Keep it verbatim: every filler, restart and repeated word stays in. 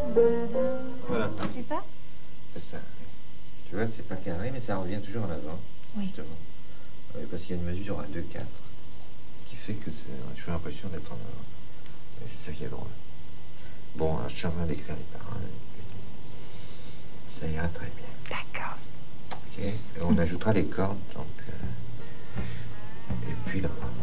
Voilà. C'est ça? C'est ça. Tu vois, c'est pas carré, mais ça revient toujours en avant. Oui. Justement. Oui, parce qu'il y a une mesure à deux quatre qui fait que j'ai l'impression d'être en avant. Et c'est ça qui est drôle. Bon, alors, je suis en train d'écrire les paroles. Ça ira très bien. D'accord. Ok. Et on ajoutera les cordes, donc. Euh, et puis là.